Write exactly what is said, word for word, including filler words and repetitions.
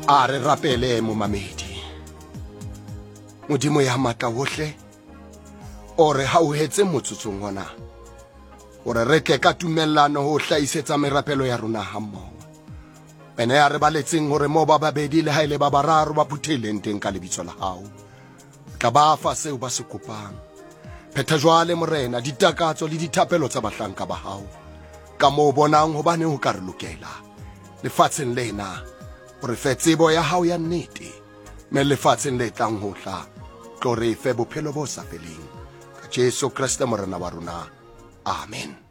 a re rapele momamedi. Modimo ya matla wohle o re hauhetse motsotsong hona ore re tle ka tumellano ho hlaisetsa merapelo ya rona hammoho. Bene ya re baletseng hore mo ba babedi le haile ba bararo ba phutheleng teng ka lebitso la hao, tla ba fa seo ba se kopang. Phetha jwale morena ditakatso le dithapelo tsa bahlanka ba hao ka mo bonang hobane ho ka re lokela lefatsheng lena hore fe tsebo ya hao ya nnete me lefatsheng le tlang ho tla tlo re fe bophelo bo sa feleng ka Jesu Kriste morena wa rona. Amen.